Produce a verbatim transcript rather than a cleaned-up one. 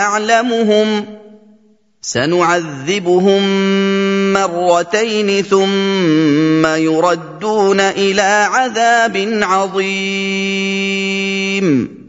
نعلمهم سنعذبهم مرتين ثم يردون إلى عذاب عظيم